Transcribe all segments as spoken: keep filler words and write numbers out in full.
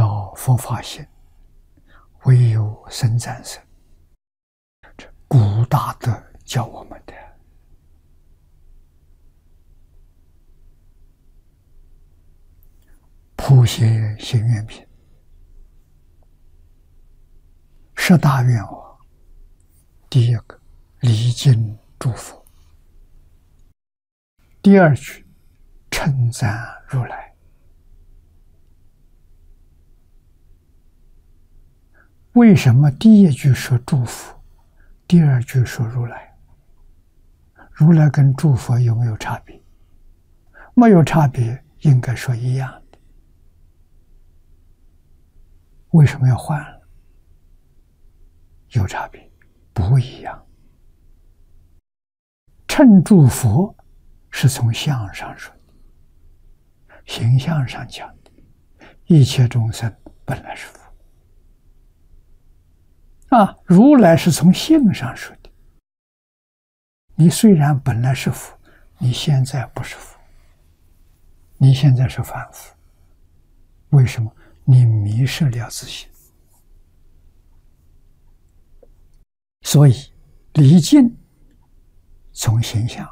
了佛法性，唯有僧赞僧。这古大德教我们的。普贤行愿品，十大愿望。第一个，礼敬诸佛；第二句，称赞如来。为什么第一句说诸佛，第二句说如来？如来跟诸佛有没有差别？没有差别，应该说一样的。为什么要换了？有差别，不一样。称诸佛是从相上说的，形象上讲的，一切众生本来是佛。啊，如来是从性上说的，你虽然本来是佛，你现在不是佛，你现在是凡夫。为什么？你迷失了自性。所以礼敬从形象，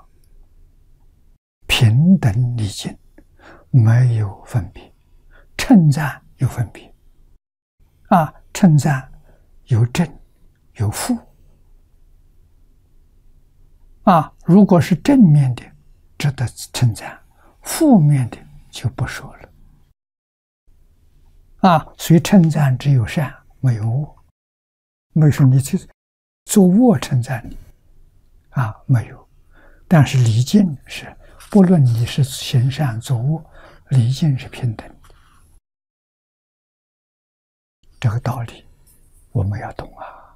平等礼敬，没有分别；称赞有分别。啊，称赞有正有负。啊，如果是正面的，值得称赞；负面的就不说了。啊，所以称赞只有善，没有恶。没说你去做恶称赞你，啊，没有。但是礼敬是，不论你是行善做恶，礼敬是平等的。这个道理我们要懂啊，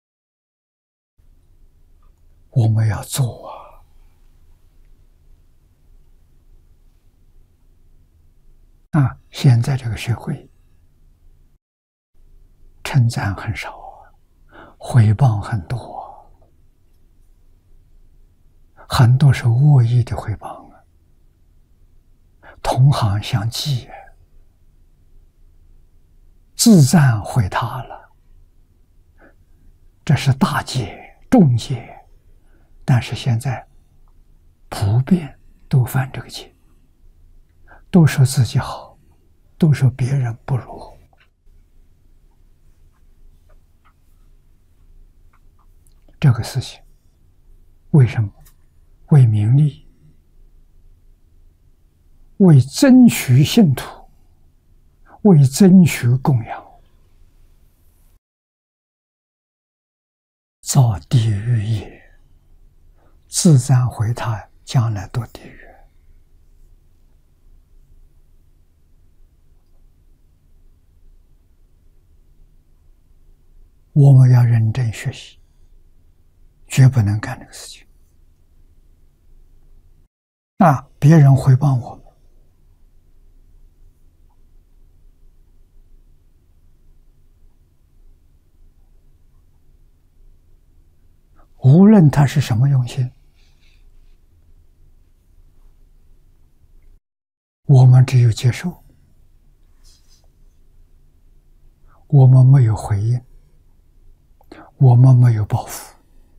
我们要做啊。啊，现在这个社会称赞很少，诽谤很多，很多是恶意的诽谤啊，同行相忌，自赞毁他了。这是大戒重戒，但是现在普遍都犯这个戒，都说自己好，都说别人不如。这个事情为什么？为名利，为争取信徒，为争取供养，造地狱业，自赞毁他，将来堕地狱。我们要认真学习，绝不能干这个事情。啊，别人诽谤我们，无论他是什么用心，我们只有接受，我们没有回应，我们没有报复。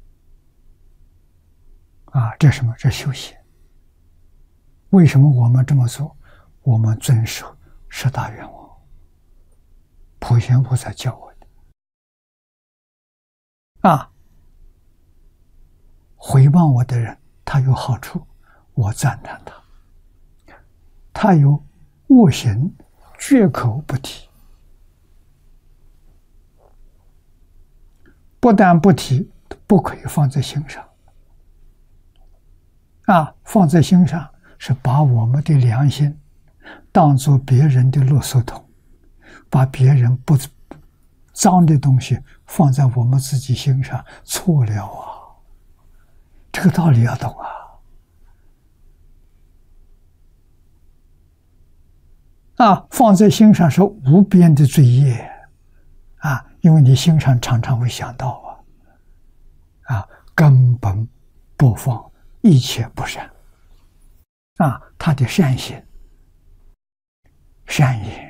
啊，这什么？这修行。为什么我们这么做？我们遵守十大愿望，普贤菩萨教我的。啊，回报我的人，他有好处，我赞叹他；他有恶行，绝口不提。不但不提，不可以放在心上。啊，放在心上是把我们的良心当作别人的垃圾桶，把别人不脏的东西放在我们自己心上，错了啊！这个道理要懂啊！啊，放在心上是无边的罪业啊，因为你心上常常会想到啊，啊，根本不放。一切不善啊，他的善行、善言、